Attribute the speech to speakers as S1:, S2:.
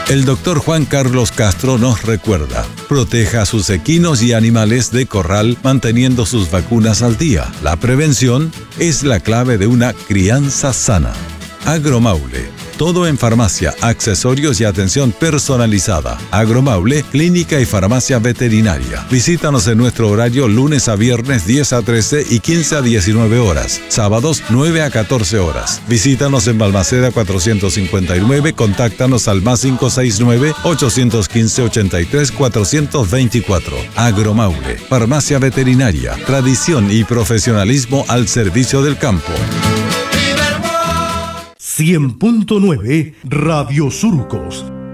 S1: El doctor Juan Carlos Castro nos recuerda: proteja a sus equinos y animales de corral manteniendo sus vacunas al día. La prevención es la clave de una crianza sana. Agromaule, todo en farmacia, accesorios y atención personalizada. Agromaule, clínica y farmacia veterinaria. Visítanos en nuestro horario lunes a viernes 10 a 13 y 15 a 19 horas. Sábados 9 a 14 horas. Visítanos en Balmaceda 459. Contáctanos al +569 815 83 424. Agromaule, farmacia veterinaria. Tradición y profesionalismo al servicio del campo.
S2: 100.9 Radio Surcos.